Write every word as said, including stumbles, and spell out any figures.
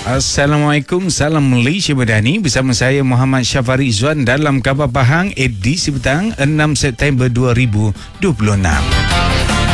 Assalamualaikum, salam Malaysia Madani. Bersama saya Muhammad Syafari Izzuan dalam Khabar Pahang edisi petang enam September dua ribu dua puluh enam.